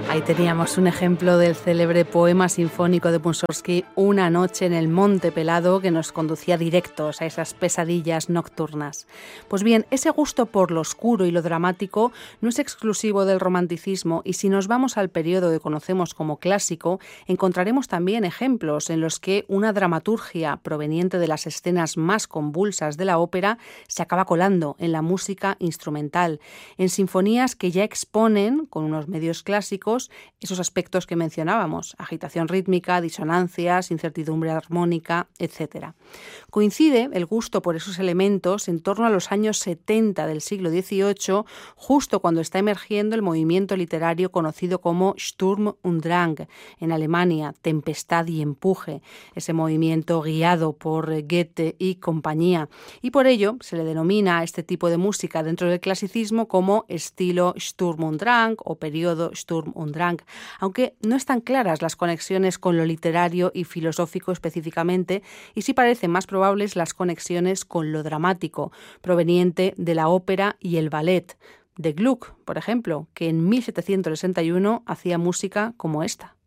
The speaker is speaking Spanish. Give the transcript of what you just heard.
Ahí teníamos un ejemplo del célebre poema sinfónico de Mussorgsky, Una noche en el Monte Pelado, que nos conducía directos a esas pesadillas nocturnas. Pues bien, ese gusto por lo oscuro y lo dramático no es exclusivo del romanticismo, y si nos vamos al periodo que conocemos como clásico, encontraremos también ejemplos en los que una dramaturgia proveniente de las escenas más convulsas de la ópera se acaba colando en la música instrumental, en sinfonías que ya exponen, con unos medios clásicos, esos aspectos que mencionábamos: agitación rítmica, disonancias, incertidumbre armónica, etc. Coincide el gusto por esos elementos en torno a los años 70 del siglo XVIII, justo cuando está emergiendo el movimiento literario conocido como Sturm und Drang, en Alemania, tempestad y empuje, ese movimiento guiado por Goethe y compañía, y por ello se le denomina a este tipo de música dentro del clasicismo como estilo Sturm und Drang o periodo Sturm und Drang, aunque no están claras las conexiones con lo literario y filosófico específicamente, y sí parecen más probables las conexiones con lo dramático, proveniente de la ópera y el ballet, de Gluck, por ejemplo, que en 1761 hacía música como esta.